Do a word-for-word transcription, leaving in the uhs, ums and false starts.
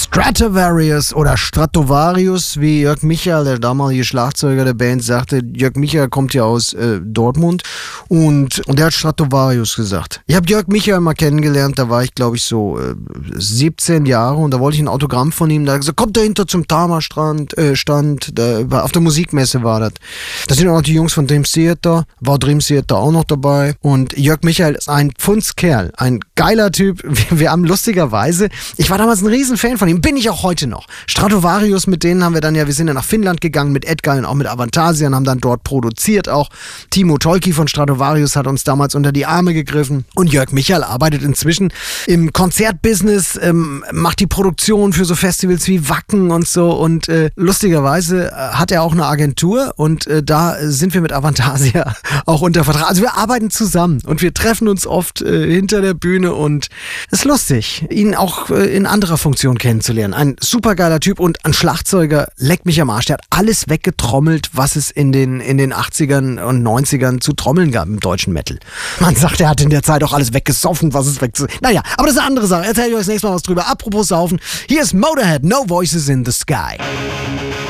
Stratovarius oder Stratovarius, wie Jörg Michael, der damalige Schlagzeuger der Band, sagte. Jörg Michael kommt ja aus äh, Dortmund und, und der hat Stratovarius gesagt. Ich habe Jörg Michael mal kennengelernt, da war ich glaube ich so äh, siebzehn Jahre und da wollte ich ein Autogramm von ihm. Da hat er gesagt, kommt dahinter zum Tama-Stand, äh, Stand, da, auf der Musikmesse war das. Da sind auch noch die Jungs von Dream Theater, war Dream Theater auch noch dabei und Jörg Michael ist ein Pfundskerl, ein geiler Typ. Wir, wir haben lustigerweise, ich war damals ein Riesenfan von ihm, bin ich auch heute noch. Stratovarius, mit denen haben wir dann ja, wir sind ja nach Finnland gegangen mit Edgar und auch mit Avantasia und haben dann dort produziert auch. Timo Tolki von Stratovarius hat uns damals unter die Arme gegriffen und Jörg Michael arbeitet inzwischen im Konzertbusiness, ähm, macht die Produktion für so Festivals wie Wacken und so und äh, lustigerweise äh, hat er auch eine Agentur und äh, da sind wir mit Avantasia auch unter Vertrag. Also wir arbeiten zusammen und wir treffen uns oft äh, hinter der Bühne und es ist lustig, ihn auch äh, in anderer Funktion kennenzulernen. Ein supergeiler Typ und ein Schlagzeuger, leckt mich am Arsch. Der hat alles weggetrommelt, was es in den, in den achtzigern und neunzigern zu trommeln gab im deutschen Metal. Man sagt, er hat in der Zeit auch alles weggesoffen, was es wegzu... Naja, aber das ist eine andere Sache. Erzähl ich euch das nächste Mal was drüber. Apropos Saufen, hier ist Motorhead, No Voices in the Sky.